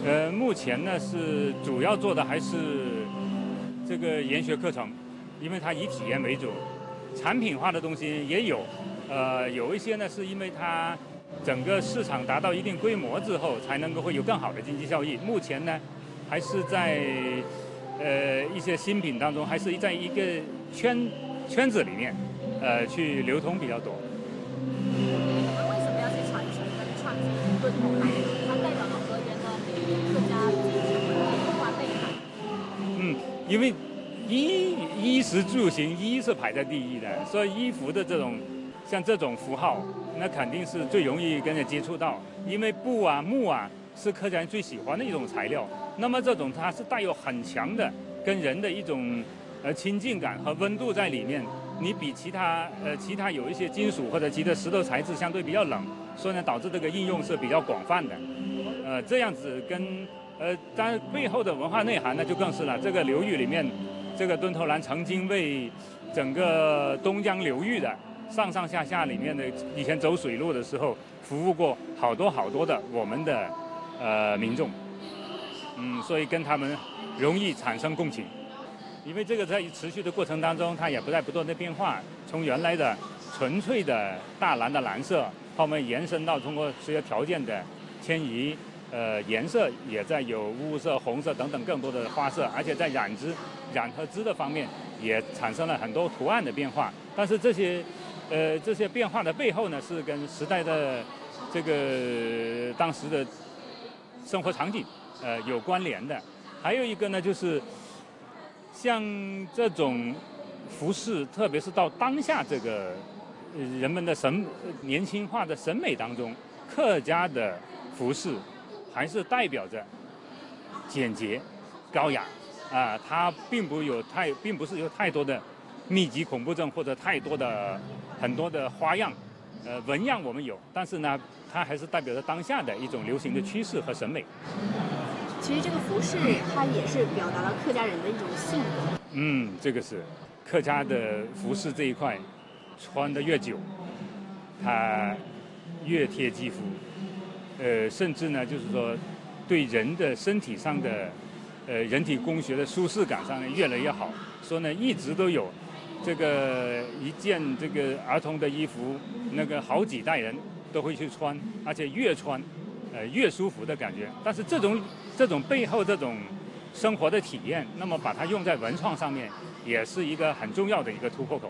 目前呢是主要做的还是这个研学课程，因为它以体验为主，产品化的东西也有，有一些呢是因为它整个市场达到一定规模之后，才能够会有更好的经济效益。目前呢，还是在一些新品当中，还是在一个圈子里面，去流通比较多。 那为什么要去传承跟创新炖头呢？它代表了河源的客家精神的文化内涵。 因为衣食住行，衣是排在第一的，所以衣服的像这种符号，那肯定是最容易跟人接触到。因为布啊、木啊是客家人最喜欢的一种材料，那么这种它是带有很强的跟人的一种亲近感和温度在里面。你比其他有一些金属或者其他石头材质相对比较冷，所以呢导致这个应用是比较广泛的。这样子跟当然背后的文化内涵呢就更是了。这个流域里面，这个敦头兰曾经为整个东江流域的上上下下里面的以前走水路的时候服务过好多的我们的民众，所以跟他们容易产生共情。因为这个在持续的过程当中，它也不断的变化，从原来的纯粹的大蓝的蓝色，后面延伸到通过随着条件的迁移，颜色也在有乌色、红色等等更多的花色，而且在染和织的方面也产生了很多图案的变化。但是这些变化的背后呢，是跟时代的这个当时的生活场景有关联的。还有一个呢，就是像这种服饰，特别是到当下这个人们的年轻化的审美当中，客家的服饰还是代表着简洁、高雅啊，它并不是有太多的密集恐怖症或者很多的花样，纹样我们有，但是呢，它还是代表着当下的一种流行的趋势和审美。 其实这个服饰它也是表达了客家人的一种性格。 这个是客家的服饰这一块，穿得越久，它越贴肌肤，甚至呢，就是说对人的身体上的人体工学的舒适感上呢越来越好。说呢，一直都有这个一件这个儿童的衣服，那个好几代人都会去穿，而且越穿越舒服的感觉。但是这种背后这种生活的体验，那么把它用在文创上面，也是一个很重要的一个突破口。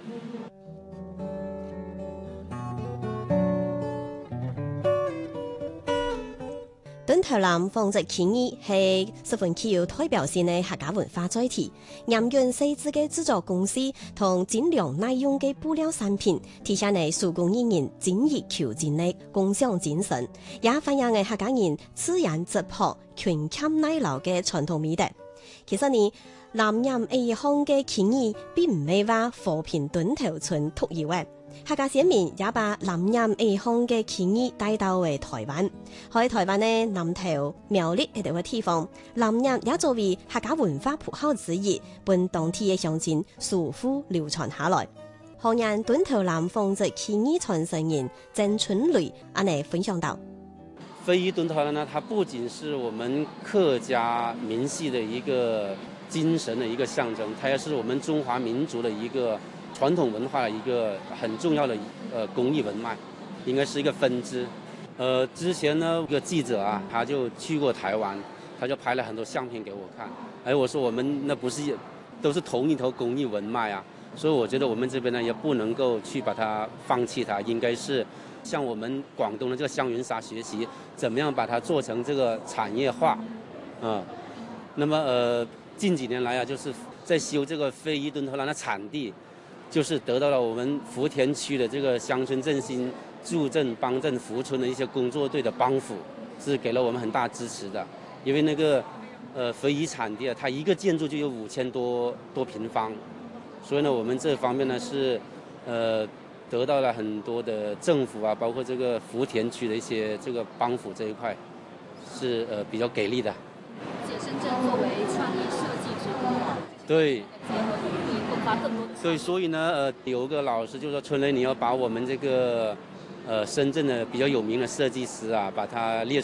敦头兰放殖建議係十分具有代表性嘅客家文化載體，沿用細緻嘅製作公司同精良耐用嘅布料產品，體現嚟手工藝人精益求精嘅共享精神，也反映嘅客家人自然質樸、勤儉耐勞嘅傳統美德。其實呢，南洋一項嘅建議並唔係話和平敦頭村獨有嘅。客家先民也把南洋一項嘅建議帶到為台灣，喺台灣嘅南投、苗栗呢啲地方，南洋也作為客家文化符號之一，本當地嘅鄉親舒服流傳下來。河南敦頭蘭放殖建議傳承人鄭春雷安尼分享到： 非遺敦頭蘭呢，它不僅是我們客家民系的一個精神的一個象徵，它也是我們中華民族的一個傳統文化的一個很重要的工藝文脈，應該是一個分支。之前呢，一個記者啊，他就去過台灣，他就拍了很多相片給我看。我說我們那不是都是同一頭工藝文脈啊，所以我覺得我們這邊呢也不能夠去把它放棄它，應該是向我們廣東的這個香雲紗學習，怎麼樣把它做成這個產業化。那麼近幾年來啊，就是在修這個非遺敦頭蘭的產地，就是得到了我們福田區的這個鄉村振興助鎮幫鎮扶村的一些工作隊的幫扶，是給了我們很大支持的。因為那個非遺產地啊，它一個建築就有5000多平方，所以呢，我們這方面呢是得到了很多的政府啊，包括這個福田區的一些這個幫扶這一塊，是比較給力的。 而且深圳作為創意設計之都， 對。 對， 所以呢，有個老師就說：春雷，你要把我們這個深圳的比較有名的設計師啊，把它列